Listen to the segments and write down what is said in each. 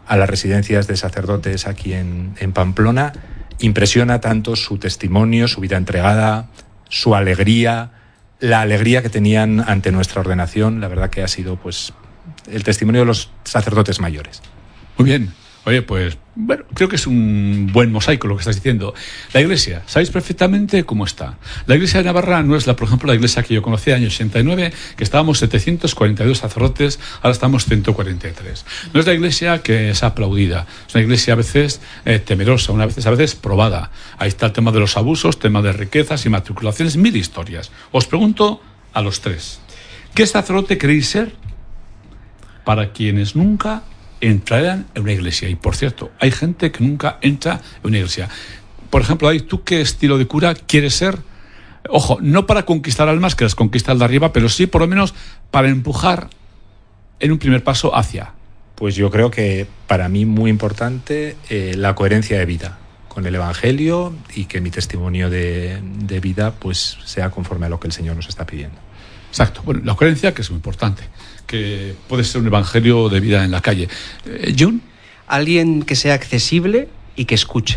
a las residencias de sacerdotes aquí en Pamplona. Impresiona tanto su testimonio, su vida entregada, su alegría, la alegría que tenían ante nuestra ordenación. La verdad que ha sido pues el testimonio de los sacerdotes mayores. Muy bien. Oye, pues, bueno, creo que es un buen mosaico lo que estás diciendo. La Iglesia, sabéis perfectamente cómo está. La Iglesia de Navarra no es, por ejemplo, la Iglesia que yo conocí en el año 89, que estábamos 742 sacerdotes, ahora estamos 143. No es la Iglesia que es aplaudida, es una Iglesia a veces temerosa, a veces probada. Ahí está el tema de los abusos, tema de riquezas, inmatriculaciones, 1000 historias. Os pregunto a los tres, ¿qué sacerdote queréis ser para quienes nunca entrarán en una iglesia? Y por cierto, hay gente que nunca entra en una iglesia. Por ejemplo, ¿tú qué estilo de cura quieres ser? Ojo, no para conquistar almas, que las conquista el de arriba, pero sí por lo menos para empujar en un primer paso hacia. Pues yo creo que para mí muy importante la coherencia de vida con el Evangelio, y que mi testimonio de vida pues sea conforme a lo que el Señor nos está pidiendo. Exacto. Bueno, la coherencia, que es muy importante, que puede ser un evangelio de vida en la calle. ¿Jun? Alguien que sea accesible y que escuche.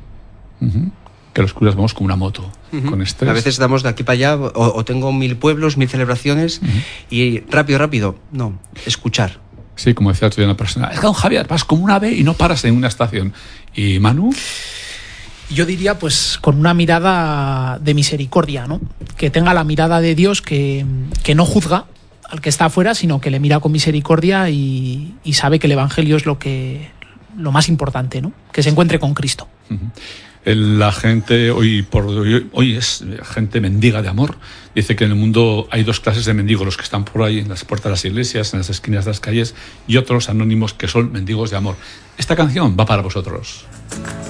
Que los curas vamos como una moto, con estrés. A veces damos de aquí para allá, o tengo 1000 pueblos, 1000 celebraciones, y rápido, no, escuchar. Sí, como decía el otro día una persona, es que don Javier, vas como un ave y no paras en una estación. ¿Y Manu? Yo diría, pues, con una mirada de misericordia, ¿no? Que tenga la mirada de Dios, que no juzga al que está afuera, sino que le mira con misericordia y sabe que el Evangelio es lo más importante, ¿no? Que se encuentre con Cristo. La gente hoy es gente mendiga de amor. Dice que en el mundo hay 2 clases de mendigos: los que están por ahí en las puertas de las iglesias, en las esquinas de las calles, y otros anónimos que son mendigos de amor. Esta canción va para vosotros.